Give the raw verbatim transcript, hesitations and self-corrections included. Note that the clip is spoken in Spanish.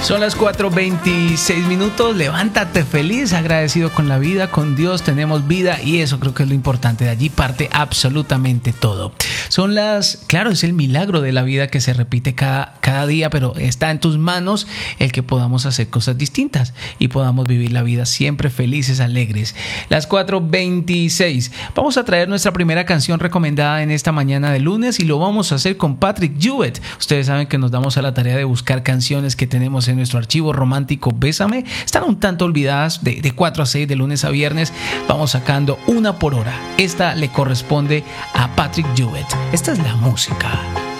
Son las cuatro veintiséis minutos, levántate feliz, agradecido con la vida, con Dios, tenemos vida y eso creo que es lo importante, de allí parte absolutamente todo. Son las, claro, es el milagro de la vida que se repite cada, cada día, pero está en tus manos el que podamos hacer cosas distintas y podamos vivir la vida siempre felices, alegres. Las cuatro veintiséis, vamos a traer nuestra primera canción recomendada en esta mañana de lunes y lo vamos a hacer con Patrick Hewitt. Ustedes saben que nos damos a la tarea de buscar canciones que tenemos en nuestro archivo romántico Bésame. Están un tanto olvidadas, de, de cuatro a seis, de lunes a viernes. Vamos sacando una por hora. Esta le corresponde a Patrick Hewitt. Esta es la música.